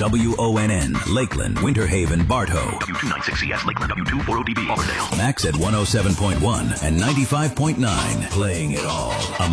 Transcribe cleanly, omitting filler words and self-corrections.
WONN, Lakeland, Winter Haven, Bartow. W296CS, Lakeland, W240DB, Auburndale. Max at 107.1 and 95.9, playing it all.